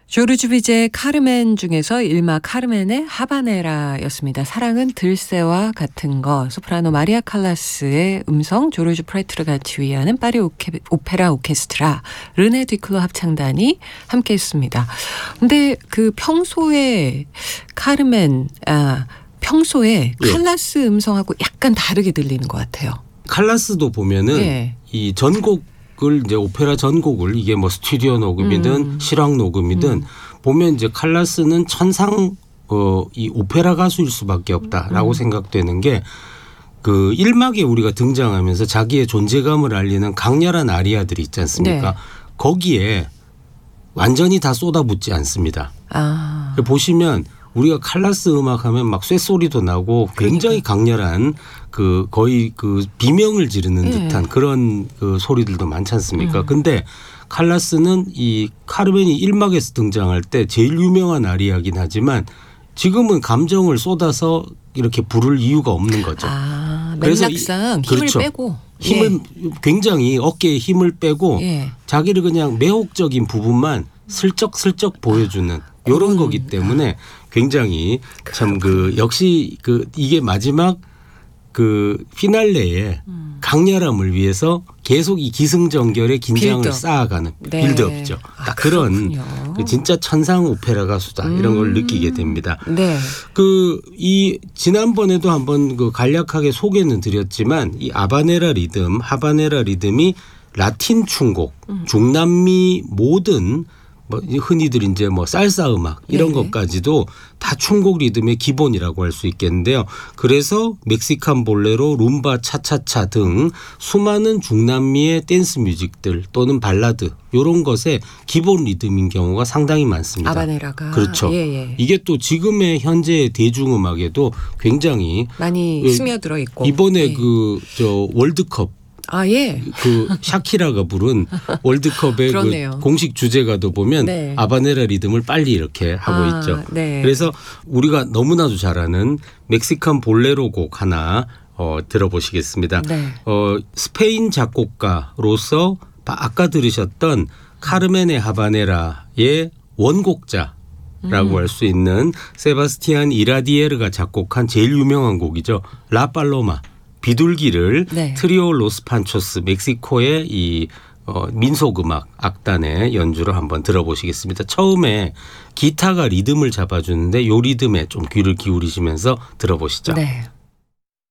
조르주 비제의 카르멘 중에서 일마 카르멘의 하바네라였습니다. 사랑은 들새와 같은 거. 소프라노 마리아 칼라스의 음성, 조르주 프레트르가 지휘하는 파리 오페라 오케스트라, 르네 뒤클로 합창단이 함께했습니다. 근데 그 평소에 카르멘, 평소에 칼라스 음성하고 약간 다르게 들리는 것 같아요. 칼라스도 보면은 이 전곡 을 이제 오페라 전곡을 이게 뭐 스튜디오 녹음이든 실황 녹음이든 보면 이제 칼라스는 천상 이 오페라 가수일 수밖에 없다라고 생각되는 게 그 1막에 우리가 등장하면서 자기의 존재감을 알리는 강렬한 아리아들이 있지 않습니까? 네. 거기에 완전히 다 쏟아붓지 않습니다. 보시면 우리가 칼라스 음악하면 막 쇳소리도 나고 굉장히 강렬한 그 거의 그 비명을 지르는 듯한 그런 그 소리들도 많지 않습니까? 근데 칼라스는 이 카르멘이 1막에서 등장할 때 제일 유명한 아리아긴 하지만 지금은 감정을 쏟아서 이렇게 부를 이유가 없는 거죠. 그래서 맥락상 힘을 그렇죠. 빼고. 힘을 굉장히 어깨에 힘을 빼고 자기를 그냥 매혹적인 부분만 슬쩍슬쩍 보여주는 이런 거기 때문에 굉장히 참 그 역시 그 이게 마지막 그 피날레의 강렬함을 위해서 계속 이 기승전결의 긴장을 빌드업. 쌓아가는 빌드업이죠. 딱 그런 그 진짜 천상 오페라 가수다 이런 걸 느끼게 됩니다. 네. 그 이 지난번에도 한번 그 간략하게 소개는 드렸지만 이 하바네라 리듬이 라틴 충곡, 중남미 모든 뭐 흔히들 이제 뭐 살사 음악 이런 것까지도 다 충곡 리듬의 기본이라고 할 수 있겠는데요. 그래서 멕시칸 볼레로, 룸바, 차차차 등 수많은 중남미의 댄스 뮤직들 또는 발라드 이런 것의 기본 리듬인 경우가 상당히 많습니다. 하바네라가. 그렇죠. 이게 또 지금의 현재 대중음악에도 굉장히 많이 스며들어 있고 이번에 그 저 월드컵 그 샤키라가 부른 월드컵의 그 공식 주제가도 보면 하바네라 리듬을 빨리 이렇게 하고 있죠. 그래서 우리가 너무나도 잘 아는 멕시칸 볼레로 곡 하나 들어보시겠습니다. 스페인 작곡가로서 아까 들으셨던 카르멘의 하바네라의 원곡자라고 할 수 있는 세바스티안 이라디에르가 작곡한 제일 유명한 곡이죠. 라 팔로마. 비둘기를 트리오 로스 판초스 멕시코의 이 민속음악 악단의 연주를 한번 들어보시겠습니다. 처음에 기타가 리듬을 잡아주는데 이 리듬에 좀 귀를 기울이시면서 들어보시죠. 네.